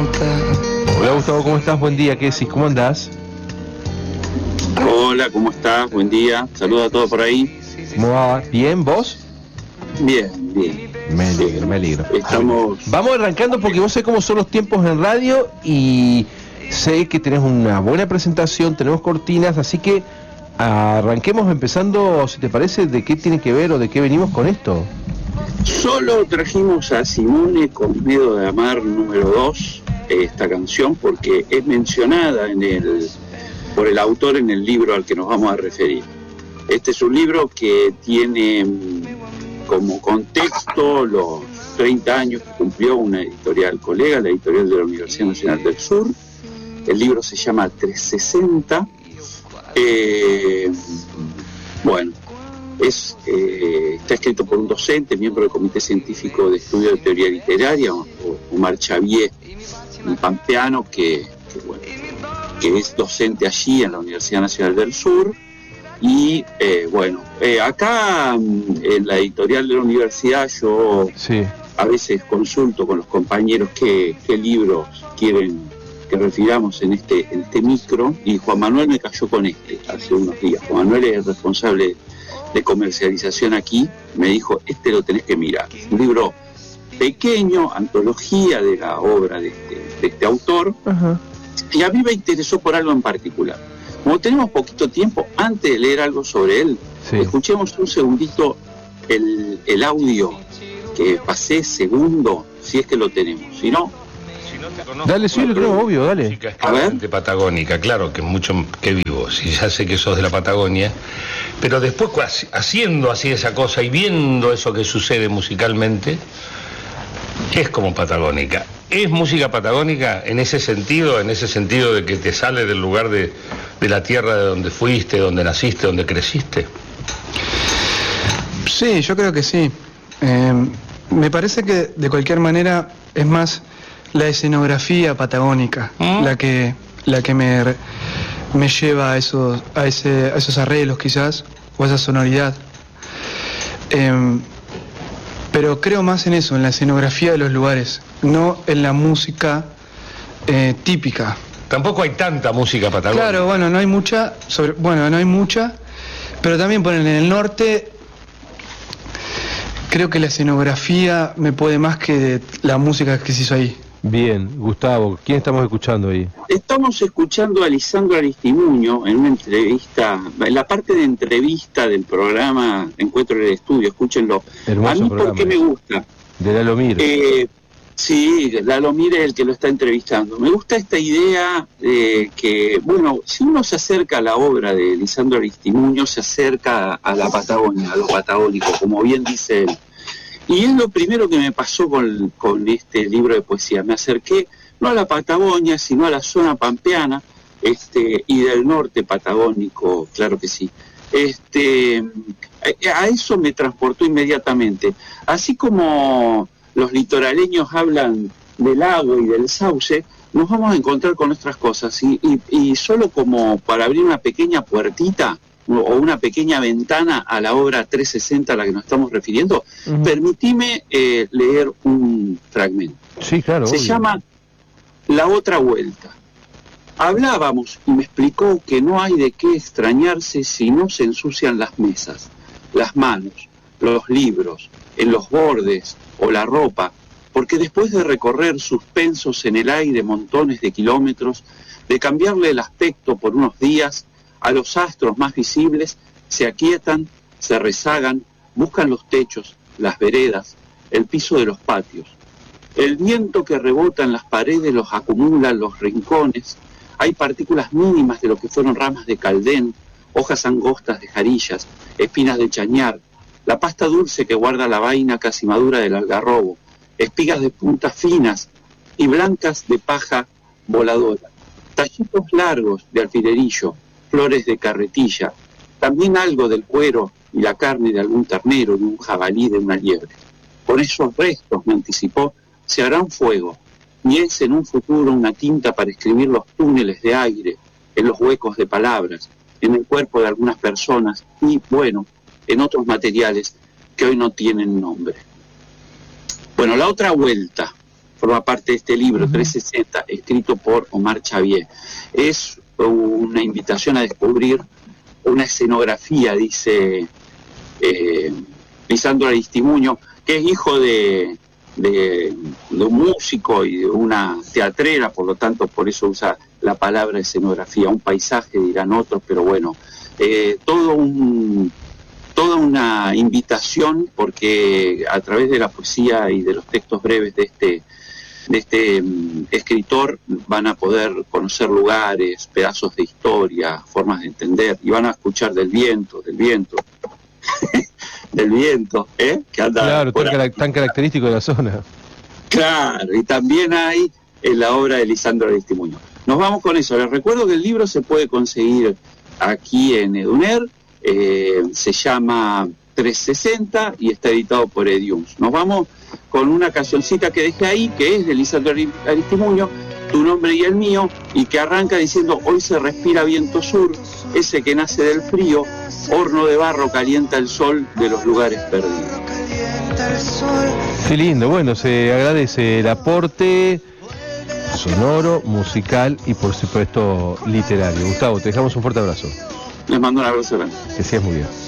Hola Gustavo, ¿cómo estás? Buen día, ¿qué decís? ¿Cómo andás? Hola, ¿cómo estás? Buen día. Saludos a todos por ahí. ¿Cómo va? ¿Bien, vos? Bien. Me alegro. Estamos... Vamos arrancando porque vos sé cómo son los tiempos en radio y sé que tenés una buena presentación, tenemos cortinas, así que arranquemos empezando, si te parece, de qué tiene que ver o de qué venimos con esto. Solo trajimos a Simone con Miedo de Amar número 2, esta canción, porque es mencionada por el autor en el libro al que nos vamos a referir. Este es un libro que tiene como contexto los 30 años que cumplió una editorial colega, la editorial de la Universidad Nacional del Sur. El libro se llama 360. Está escrito por un docente, miembro del Comité Científico de Estudio de Teoría Literaria, Omar Xavier, un pampeano que es docente allí en la Universidad Nacional del Sur. Y acá en la editorial de la universidad yo a veces consulto con los compañeros qué libros quieren que refiramos en este micro, y Juan Manuel me cayó con hace unos días. Juan Manuel es el responsable de comercialización aquí, me dijo, lo tenés que mirar. Es un libro pequeño, antología de la obra de este autor. Ajá. Y a mí me interesó por algo en particular. Como tenemos poquito tiempo, antes de leer algo sobre él, escuchemos un segundito el audio que pasé, segundo, si es que lo tenemos. Si no... Dale, sí, lo creo, obvio, dale. Música es claramente patagónica, claro, que mucho que vivo, si ya sé que sos de la Patagonia, pero después haciendo así esa cosa y viendo eso que sucede musicalmente, es como patagónica. ¿Es música patagónica en ese sentido de que te sale del lugar de la tierra de donde fuiste, donde naciste, donde creciste? Sí, yo creo que sí. Me parece que de cualquier manera es más la escenografía patagónica la que me lleva a esos arreglos quizás, o a esa sonoridad. Pero creo más en eso, en la escenografía de los lugares, no en la música típica. Tampoco hay tanta música patagónica. Claro, no hay mucha, pero también ponen en el norte. Creo que la escenografía me puede más que la música que se hizo ahí. Bien, Gustavo, ¿quién estamos escuchando ahí? Estamos escuchando a Lisandro Aristimuño en una entrevista, en la parte de entrevista del programa Encuentro en el Estudio, escúchenlo. Hermoso a mí, programa. ¿por qué me gusta? De Lalo Mir. Sí, Lalo Mir es el que lo está entrevistando. Me gusta esta idea de que, si uno se acerca a la obra de Lisandro Aristimuño, se acerca a la Patagonia, a lo patagónico, como bien dice él. Y es lo primero que me pasó con este libro de poesía. Me acerqué no a la Patagonia, sino a la zona pampeana y del norte patagónico, claro que sí. A eso me transportó inmediatamente. Así como los litoraleños hablan del agua y del sauce, nos vamos a encontrar con otras cosas. Y solo como para abrir una pequeña puertita o una pequeña ventana a la obra 360 a la que nos estamos refiriendo, permitime leer un fragmento. Sí, claro. Se llama La otra vuelta. Hablábamos y me explicó que no hay de qué extrañarse si no se ensucian las mesas, las manos, los libros, en los bordes o la ropa, porque después de recorrer suspensos en el aire montones de kilómetros, de cambiarle el aspecto por unos días, a los astros más visibles se aquietan, se rezagan, buscan los techos, las veredas, el piso de los patios. El viento que rebota en las paredes los acumula en los rincones. Hay partículas mínimas de lo que fueron ramas de caldén, hojas angostas de jarillas, espinas de chañar, la pasta dulce que guarda la vaina casi madura del algarrobo, espigas de puntas finas y blancas de paja voladora, tallitos largos de alfilerillo, flores de carretilla, también algo del cuero y la carne de algún ternero, de un jabalí, de una liebre. Con esos restos, me anticipó, se hará un fuego, y es en un futuro una tinta para escribir los túneles de aire, en los huecos de palabras, en el cuerpo de algunas personas y, en otros materiales que hoy no tienen nombre. La otra vuelta, forma parte de este libro, 360, escrito por Omar Xavier. Es una invitación a descubrir una escenografía, dice Lisandro Aristimuño, que es hijo de un músico y de una teatrera, por lo tanto por eso usa la palabra escenografía, un paisaje dirán otros, pero bueno, toda una invitación, porque a través de la poesía y de los textos breves de este escritor van a poder conocer lugares, pedazos de historia, formas de entender, y van a escuchar del viento del viento, que anda, claro, tan característico de la zona. Claro, y también hay en la obra de Lisandro Aristimuño. Nos vamos con eso. Les recuerdo que el libro se puede conseguir aquí en Eduner, se llama 360 y está editado por Ediums. Nos vamos con una cancioncita que dejé ahí, que es de Lisandro Aristimuño, Tu nombre y el mío, y que arranca diciendo: hoy se respira viento sur, ese que nace del frío, horno de barro calienta el sol de los lugares perdidos. Qué lindo, bueno, se agradece el aporte sonoro, musical y por supuesto literario. Gustavo, te dejamos un fuerte abrazo. Les mando un abrazo grande. Que seas muy bien.